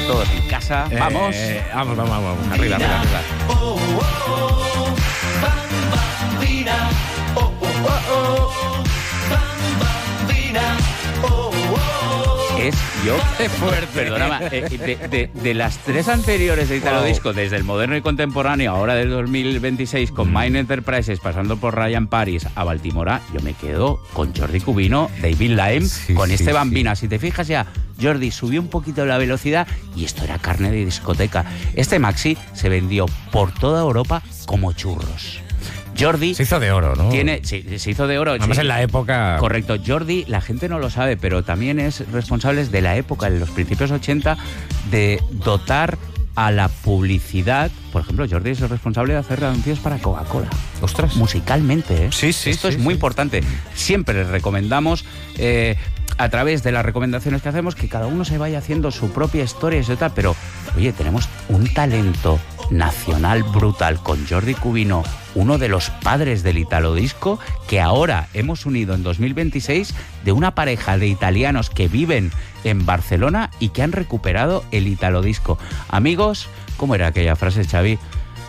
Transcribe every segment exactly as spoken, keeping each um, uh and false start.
todos en casa. Eh, Vamos. Vamos, vamos, vamos. Arriba, arriba, arriba. Oh, oh, oh, bambina. Oh, oh, oh, oh, bambina. Oh, oh, oh. Es yo. ¡Qué fuerte! Perdona, eh, de, de, de las tres anteriores de Italo Wow. Disco, desde el moderno y contemporáneo, ahora del dos mil veintiséis, con Mm. Mind Enterprises, pasando por Ryan Paris a Baltimora, yo me quedo con Jordi Cubino, David Lime, Sí, con sí, este sí. Bambina. Si te fijas ya, Jordi subió un poquito la velocidad y esto era carne de discoteca. Este maxi se vendió por toda Europa como churros. Jordi Se hizo de oro, ¿no? tiene, sí, se hizo de oro. Además sí. en la época... Correcto. Jordi, la gente no lo sabe, pero también es responsable de la época, en los principios ochenta, de dotar a la publicidad. Por ejemplo, Jordi es el responsable de hacer anuncios para Coca-Cola. Ostras. Musicalmente, ¿eh? Sí, sí, Esto sí, es muy sí. importante. Siempre les recomendamos, eh, a través de las recomendaciones que hacemos, que cada uno se vaya haciendo su propia historia y eso tal, pero, oye, tenemos un talento nacional brutal con Jordi Cubino, uno de los padres del Italo Disco, que ahora hemos unido en dos mil veintiséis de una pareja de italianos que viven en Barcelona y que han recuperado el Italo Disco. Amigos, ¿cómo era aquella frase, Xavi?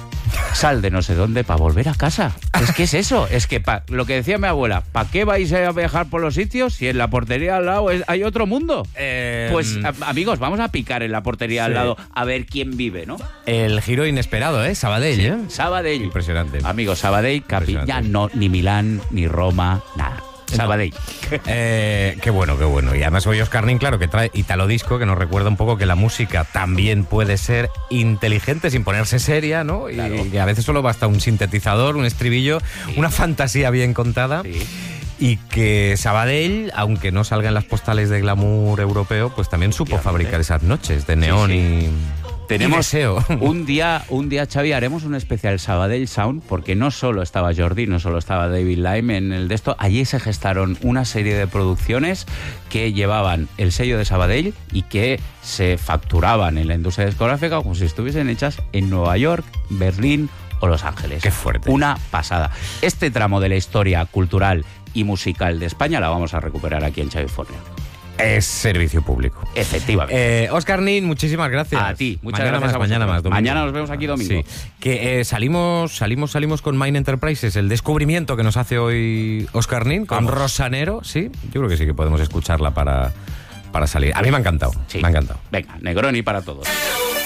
Sal de no sé dónde para volver a casa. Es que es eso, es que pa, lo que decía mi abuela, ¿para qué vais a viajar por los sitios si en la portería al lado es, hay otro mundo? Eh, Pues a, amigos, vamos a picar en la portería sí. al lado a ver quién vive, ¿no? El giro inesperado, ¿eh? Sabadell, ¿eh? Sabadell. Impresionante. Amigos, Sabadell, Capilla, Impresionante. no, ni Milán, ni Roma, nada. Sabadell. Eh, qué bueno, qué bueno. Y además hoy Oscar Nin, claro, que trae Italo Disco, que nos recuerda un poco que la música también puede ser inteligente sin ponerse seria, ¿no? Claro. Y que a veces solo basta un sintetizador, un estribillo, Sí. una fantasía bien contada. Sí. Y que Sabadell, aunque no salga en las postales de glamour europeo, pues también supo Efectivamente. fabricar esas noches de neón Sí, sí. y... Tenemos y deseo. un día, un día, Xavi, haremos un especial Sabadell Sound, porque no solo estaba Jordi, no solo estaba David Lime en el de esto, allí se gestaron una serie de producciones que llevaban el sello de Sabadell y que se facturaban en la industria discográfica como si estuviesen hechas en Nueva York, Berlín o Los Ángeles. Qué fuerte. Una pasada. Este tramo de la historia cultural y musical de España la vamos a recuperar aquí en California. Es servicio público. Efectivamente. Eh, Oscar Nin, muchísimas gracias. A ti, muchas mañana gracias Más, a mañana vosotros. más, domingo. Mañana nos vemos aquí domingo. Sí. Que eh, salimos, salimos, salimos con Mind Enterprises, el descubrimiento que nos hace hoy Oscar Nin, con Vamos. Rosanero, sí. Yo creo que sí que podemos escucharla para, para salir. A mí me ha encantado. Sí. Me ha encantado. Venga, Negroni para todos.